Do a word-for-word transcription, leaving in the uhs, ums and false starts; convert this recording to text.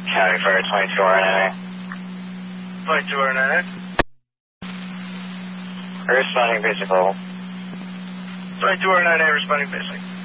County Fire twenty-two R nine A. twenty-two R nine A. Responding basic level. twenty-two R nine A responding basic.